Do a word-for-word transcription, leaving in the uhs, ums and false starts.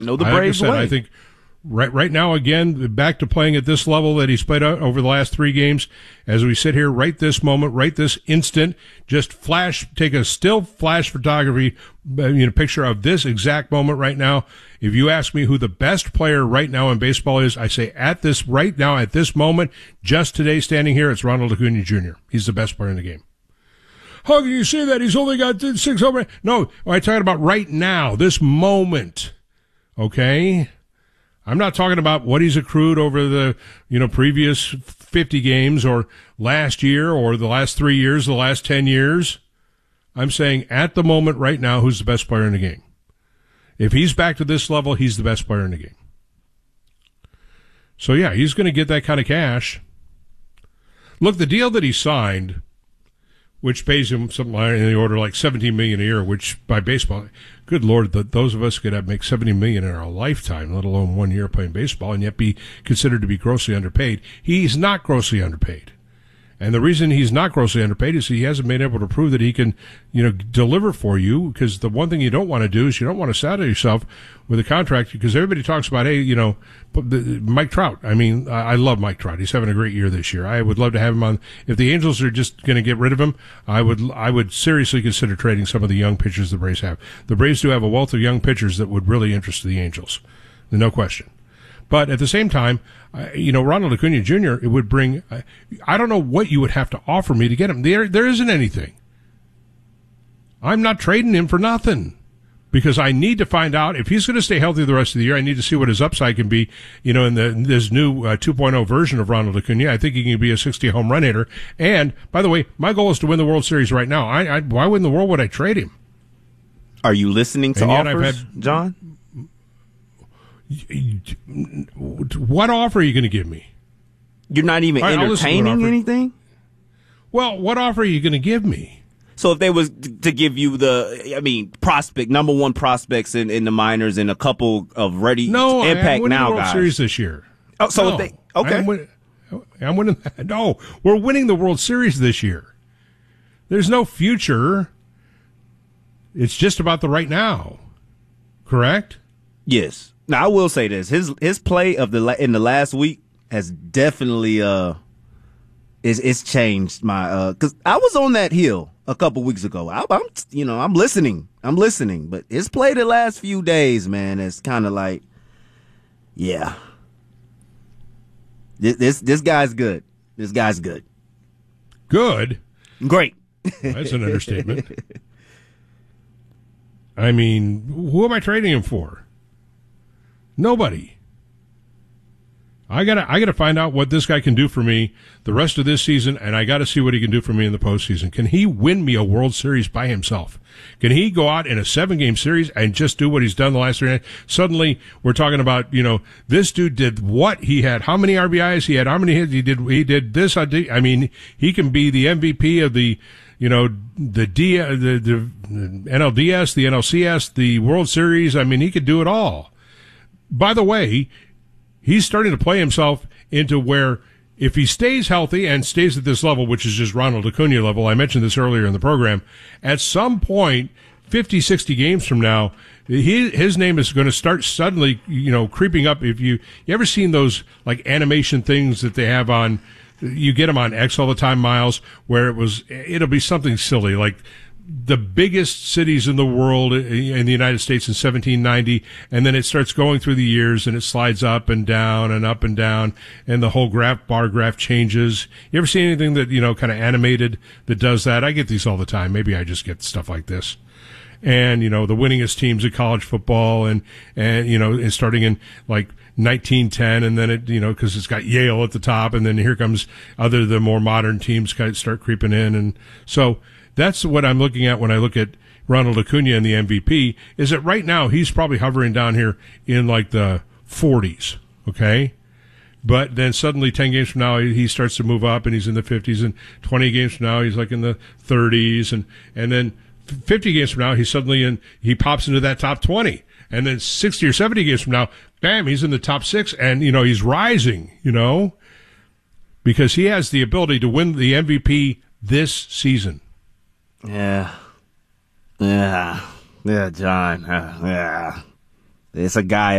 No, the I, Braves like I said, way. I think right right now, again, back to playing at this level that he's played over the last three games. As we sit here, right this moment, right this instant, just flash, take a still flash photography, uh, you know, picture of this exact moment right now. If you ask me who the best player right now in baseball is, I say at this right now, at this moment, just today, standing here, it's Ronald Acuna Junior He's the best player in the game. How can you say that? He's only got six home runs. No, I'm talking about right now, this moment. Okay? I'm not talking about what he's accrued over the, you know, previous fifty games or last year or the last three years, the last ten years. I'm saying at the moment right now, who's the best player in the game? If he's back to this level, he's the best player in the game. So, yeah, he's going to get that kind of cash. Look, the deal that he signed, which pays him something in the order like seventeen million dollars a year, which by baseball, good Lord, the, those of us could have make seventy million dollars in our lifetime, let alone one year playing baseball, and yet be considered to be grossly underpaid. He's not grossly underpaid. And the reason he's not grossly underpaid is he hasn't been able to prove that he can, you know, deliver for you, because the one thing you don't want to do is you don't want to saddle yourself with a contract, because everybody talks about, hey, you know, Mike Trout. I mean, I love Mike Trout. He's having a great year this year. I would love to have him on. If the Angels are just going to get rid of him, I would I would seriously consider trading some of the young pitchers the Braves have. The Braves do have a wealth of young pitchers that would really interest the Angels. No question. But at the same time, uh, you know, Ronald Acuna Junior, it would bring, uh, I don't know what you would have to offer me to get him. There, there isn't anything. I'm not trading him for nothing, because I need to find out if he's going to stay healthy the rest of the year. I need to see what his upside can be, you know, in, the, in this new uh, two point oh version of Ronald Acuna. I think he can be a sixty home run hitter. And, by the way, my goal is to win the World Series right now. I, I why in the world would I trade him? Are you listening to and offers, had, John? What offer are you going to give me? You're not even right, entertaining anything? Well, what offer are you going to give me? So if they was to give you the, I mean, prospect, number one prospects in, in the minors and a couple of ready no, impact I'm winning now the World guys. Series this year. Oh, so no, if they, okay. I'm, win, I'm winning that. No, we're winning the World Series this year. There's no future. It's just about the right now. Correct? Yes. Now I will say this: his his play of the in the last week has definitely uh is it's changed my uh because I was on that hill a couple weeks ago. I, I'm you know I'm listening, I'm listening, but his play the last few days, man, is kind of like, yeah, this this this guy's good. This guy's good. Good. Great. That's an understatement. I mean, who am I trading him for? Nobody. I gotta, I gotta find out what this guy can do for me the rest of this season, and I gotta see what he can do for me in the postseason. Can he win me a World Series by himself? Can he go out in a seven-game series and just do what he's done the last three nights? Suddenly, we're talking about, you know, this dude did what he had, how many R B Is he had, how many hits he did. He did this. I mean, he can be the M V P of the, you know, the D, the, the N L D S, the N L C S, the World Series. I mean, he could do it all. By the way, he's starting to play himself into where if he stays healthy and stays at this level, which is just Ronald Acuna level, I mentioned this earlier in the program, at some point, fifty, sixty games from now, he, his name is going to start suddenly, you know, creeping up. If you, you ever seen those like animation things that they have on, you get them on X all the time, Miles, where it was, it'll be something silly like the biggest cities in the world in the United States in seventeen ninety, and then it starts going through the years and it slides up and down and up and down, and the whole graph bar graph changes. You ever see anything that, you know, kind of animated that does that? I get these all the time. Maybe I just get stuff like this. And, you know, the winningest teams in college football, and, and, you know, it's starting in like nineteen ten, and then it, you know, cause it's got Yale at the top, and then here comes other, the more modern teams kind of start creeping in. And so, that's what I'm looking at when I look at Ronald Acuna and the M V P, is that right now he's probably hovering down here in like the forties, okay? But then suddenly ten games from now he starts to move up and he's in the fifties, and twenty games from now he's like in the thirties, and, and then fifty games from now he's suddenly in, he pops into that top twenty. And then sixty or seventy games from now, bam, he's in the top six, and, you know, he's rising, you know, because he has the ability to win the M V P this season. Yeah. Yeah. Yeah, John. Uh, yeah. It's a guy